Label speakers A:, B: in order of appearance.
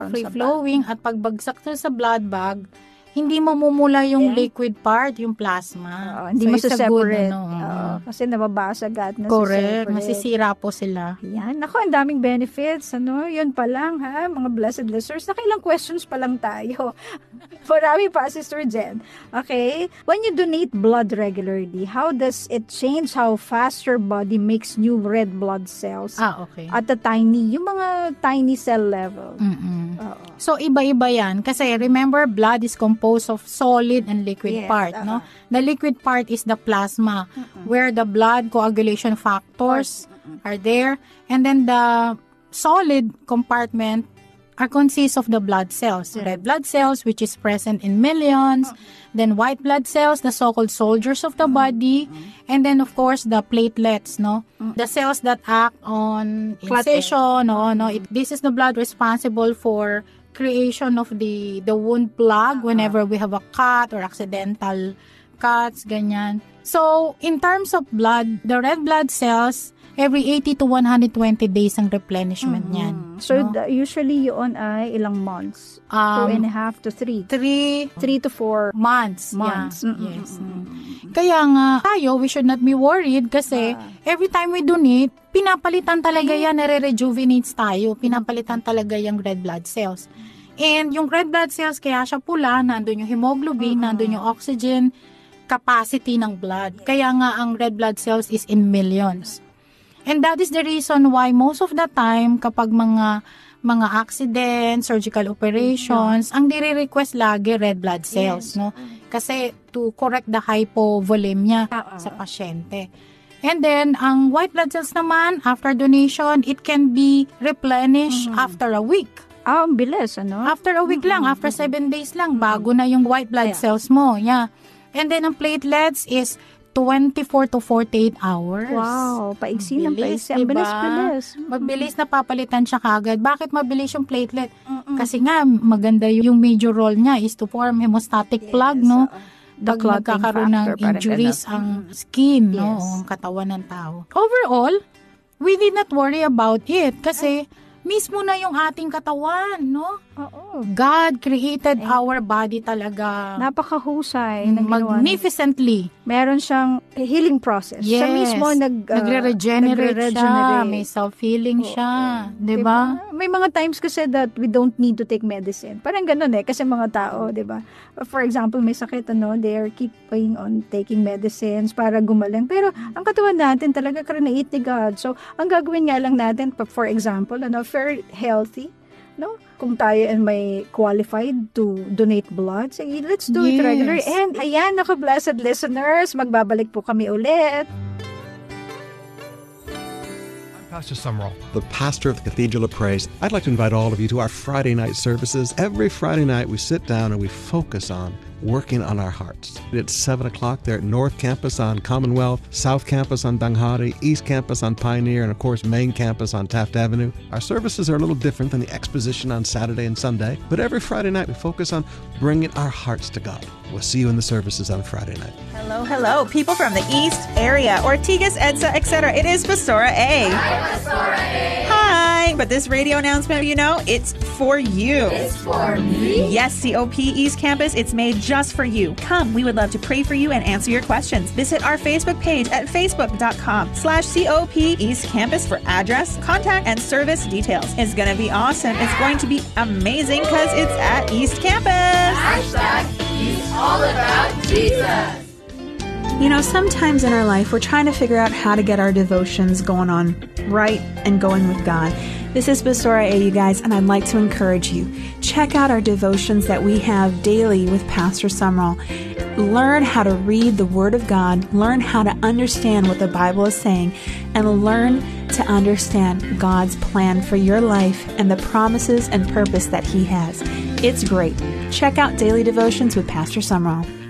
A: free-flowing at pagbagsak sa blood bag, hindi mamumula yung liquid part, yung plasma.
B: Hindi mo
A: separate.
B: Kasi nababasag at
A: correct. Masisira po sila.
B: Yan. Ako, ang daming benefits. Yun pa lang, mga blessed listeners. Nakailang questions pa lang tayo. Marami pa, Sister Jen. Okay? When you donate blood regularly, how does it change how fast your body makes new red blood cells?
A: Okay.
B: At yung mga tiny cell level.
A: So, iba-iba yan. Kasi remember, blood is composed of solid and liquid part, no? The liquid part is the plasma, where the blood coagulation factors are there. And then the solid compartment consists of the blood cells. Red blood cells, which is present in millions. Then white blood cells, the so-called soldiers of the body. And then, of course, the platelets, no? The cells that act on incision, this is the blood responsible for creation of the wound plug whenever we have a cut or accidental cuts, ganyan. So, in terms of blood, the red blood cells, every 80 to 120 days ang replenishment niyan.
B: So, usually yun ay ilang months? 2.5 to 3? 3 to 4
A: months.
B: Yeah.
A: Yes. Kaya nga, we should not be worried kasi every time we donate, pinapalitan talaga yan, nare-rejuvenates tayo. Pinapalitan talaga yung red blood cells. And yung red blood cells, kaya siya pula, nandun yung hemoglobin, nandun yung oxygen capacity ng blood. Kaya nga, ang red blood cells is in millions. And that is the reason why most of the time, kapag mga accidents, surgical operations, ang nire-request lagi red blood cells, no? Kasi to correct the hypovolemia sa pasyente. And then, ang white blood cells naman, after donation, it can be replenished after a week.
B: Ang bilis,
A: After a week lang, after 7 days lang, bago na yung white blood cells mo. Yeah. And then, ang platelets is 24 to 48 hours.
B: Wow, paiksi ng paiksi. Ang bilis.
A: Mabilis na papalitan siya kagad. Bakit mabilis yung platelet? Kasi nga, maganda yung major role niya is to form hemostatic plug, no? Pag magkakaroon ng injuries ang skin, no? Ang katawan ng tao. Overall, we did not worry about it kasi mismo na yung ating katawan, no? God created our body talaga.
B: Napakahusay.
A: Magnificently.
B: Meron siyang healing process.
A: Yes.
B: Siya mismo
A: nagre-regenerate siya. May self-healing siya. Diba?
B: May mga times kasi that we don't need to take medicine. Parang ganun kasi mga tao, diba? For example, may sakit, they are keeping on taking medicines para gumaling. Pero ang katawan natin talaga create ni God. So, ang gagawin nga lang natin, for example, very healthy, no? Kung tayo ay may qualified to donate blood, sige, let's do it regularly. And ayan, blessed listeners, magbabalik po kami ulit.
C: I'm Pastor Sumrall, the pastor of the Cathedral of Praise. I'd like to invite all of you to our Friday night services. Every Friday night, we sit down and we focus on working on our hearts. It's 7 o'clock there at North Campus on Commonwealth, South Campus on Danghari, East Campus on Pioneer, and of course Main Campus on Taft Avenue. Our services are a little different than the exposition on Saturday and Sunday, but every Friday night we focus on bringing our hearts to God. We'll see you in the services on Friday night.
D: Hello, people from the East area, Ortigas, EDSA, etc. It is Pastora A.
E: Hi, Pastora A.
D: Hi, but this radio announcement, it's for you.
E: It's for me?
D: Yes, COP East Campus, it's made just for you. Come, we would love to pray for you and answer your questions. Visit our Facebook page at facebook.com/COP East Campus for address, contact, and service details. It's going to be awesome. It's going to be amazing because it's at East Campus.
E: #He's all about Jesus.
D: Sometimes in our life, we're trying to figure out how to get our devotions going on right and going with God. This is Pastora A, you guys, and I'd like to encourage you. Check out our devotions that we have daily with Pastor Sumrall. Learn how to read the Word of God, learn how to understand what the Bible is saying, and learn to understand God's plan for your life and the promises and purpose that He has. It's great. Check out Daily Devotions with Pastor Sumrall.